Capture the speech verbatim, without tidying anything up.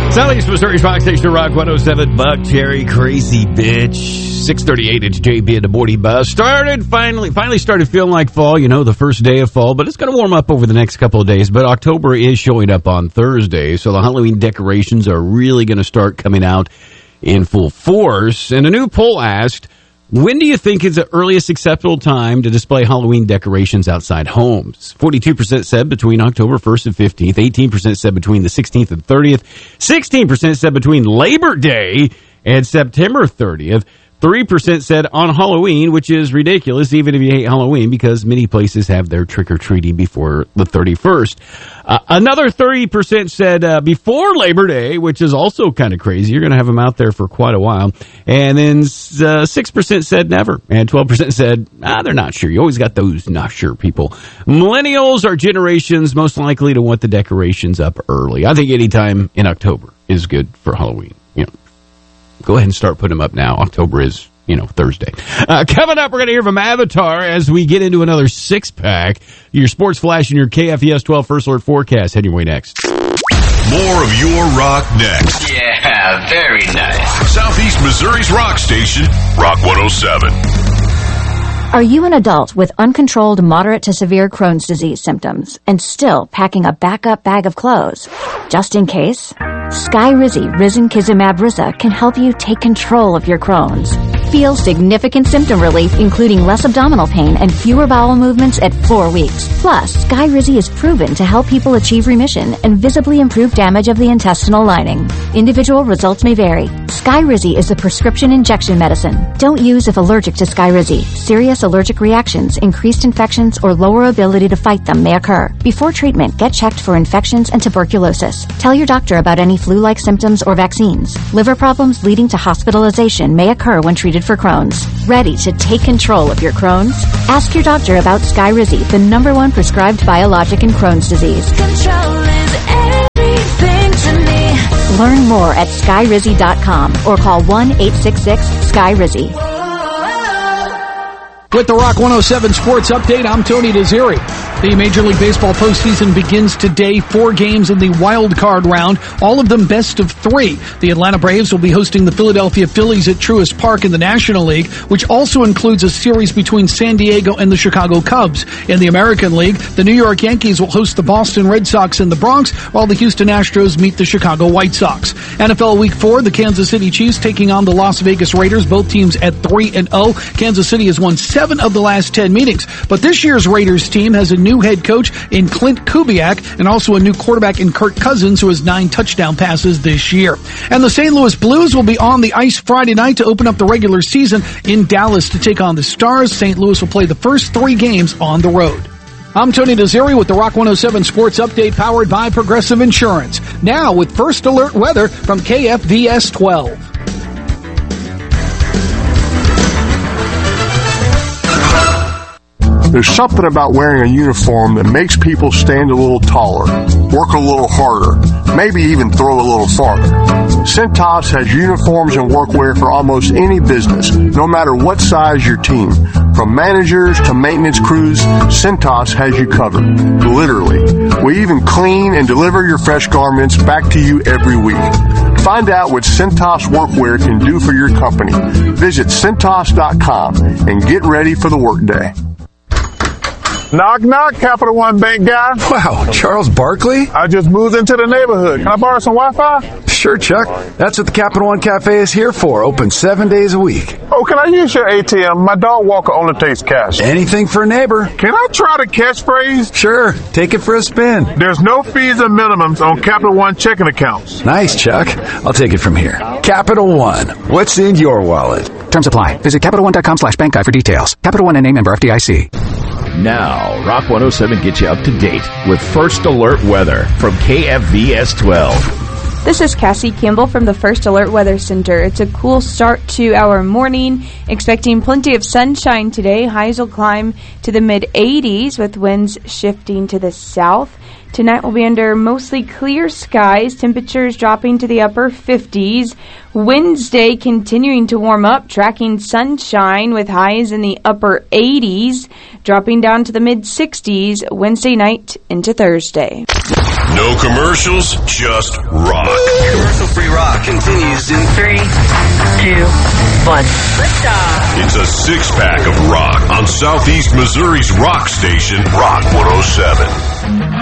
Southeast Missouri's Rock Station, Rock one oh seven. Buck Cherry, crazy bitch. six thirty-eight, it's J B in the morning bus. Started, finally, finally started feeling like fall, you know, the first day of fall, but it's going to warm up over the next couple of days. But October is showing up on Thursday, so the Halloween decorations are really going to start coming out in full force. And a new poll asked, when do you think is the earliest acceptable time to display Halloween decorations outside homes? forty-two percent said between October first and fifteenth. eighteen percent said between the sixteenth and thirtieth. sixteen percent said between Labor Day and September thirtieth. three percent said on Halloween, which is ridiculous, even if you hate Halloween, because many places have their trick-or-treating before the thirty-first. Uh, another thirty percent said uh, before Labor Day, which is also kind of crazy. You're going to have them out there for quite a while. And then uh, six percent said never. And twelve percent said, ah, they're not sure. You always got those not sure people. Millennials are generations most likely to want the decorations up early. I think any time in October is good for Halloween. You know, go ahead and start putting them up now. October is, you know, Thursday. Uh, coming up, we're going to hear from Avatar as we get into another six-pack. Your Sports Flash and your K F V S twelve First Alert forecast. Head your way next. More of your rock next. Yeah, very nice. Southeast Missouri's rock station, Rock one oh seven. Are you an adult with uncontrolled moderate to severe Crohn's disease symptoms and still packing a backup bag of clothes? Just in case? Skyrizi Risankizumab Riza can help you take control of your Crohn's. Feel significant symptom relief, including less abdominal pain and fewer bowel movements at four weeks. Plus, Skyrizi is proven to help people achieve remission and visibly improve damage of the intestinal lining. Individual results may vary. Skyrizi is a prescription injection medicine. Don't use if allergic to Skyrizi. Serious allergic reactions, increased infections, or lower ability to fight them may occur. Before treatment, get checked for infections and tuberculosis. Tell your doctor about any flu-like symptoms or vaccines. Liver problems leading to hospitalization may occur when treated for Crohn's. Ready to take control of your Crohn's? Ask your doctor about Skyrizi, the number one prescribed biologic in Crohn's disease. Control is everything to me. Learn more at skyrizi dot com or call one eight six six Sky Rizzi. With the Rock one oh seven Sports Update, I'm Tony Desiri. The Major League Baseball postseason begins today. Four games in the wild card round, all of them best of three. The Atlanta Braves will be hosting the Philadelphia Phillies at Truist Park in the National League, which also includes a series between San Diego and the Chicago Cubs. In the American League, the New York Yankees will host the Boston Red Sox in the Bronx, while the Houston Astros meet the Chicago White Sox. N F L Week four, the Kansas City Chiefs taking on the Las Vegas Raiders, both teams at three and oh. Kansas City has won seven of the last ten meetings, but this year's Raiders team has a new head coach in Clint Kubiak and also a new quarterback in Kirk Cousins, who has nine touchdown passes this year. And the Saint Louis Blues will be on the ice Friday night to open up the regular season in Dallas to take on the Stars. Saint Louis will play the first three games on the road. I'm Tony Desiri with the Rock one oh seven Sports Update, powered by Progressive Insurance. Now with First Alert weather from K F V S twelve. There's something about wearing a uniform that makes people stand a little taller, work a little harder, maybe even throw a little farther. Cintas has uniforms and workwear for almost any business, no matter what size your team. From managers to maintenance crews, Cintas has you covered. Literally. We even clean and deliver your fresh garments back to you every week. Find out what Cintas workwear can do for your company. Visit Cintas dot com and get ready for the workday. Knock, knock, Capital One Bank guy. Wow, Charles Barkley? I just moved into the neighborhood. Can I borrow some Wi-Fi? Sure, Chuck. That's what the Capital One Cafe is here for. Open seven days a week. Oh, can I use your A T M? My dog walker only takes cash. Anything for a neighbor. Can I try the catchphrase? Sure. Take it for a spin. There's no fees or minimums on Capital One checking accounts. Nice, Chuck. I'll take it from here. Capital One. What's in your wallet? Terms apply. Visit Capital One dot com slash bank guide for details. Capital One and name member F D I C. Now, Rock one oh seven gets you up to date with First Alert weather from K F V S twelve. This is Cassie Campbell from the First Alert Weather Center. It's a cool start to our morning. Expecting plenty of sunshine today. Highs will climb to the mid eighties with winds shifting to the south. Tonight will be under mostly clear skies, temperatures dropping to the upper fifties. Wednesday continuing to warm up, tracking sunshine with highs in the upper eighties, dropping down to the mid sixties Wednesday night into Thursday. No commercials, just rock. Commercial-free rock continues in three, two, one. Liftoff. It's a six-pack of rock on Southeast Missouri's rock station, Rock one oh seven.